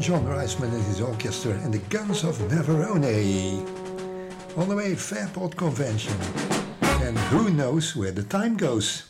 John Reisman and his orchestra and the Guns of Navarone on the way at Fairport Convention. And who knows where the time goes?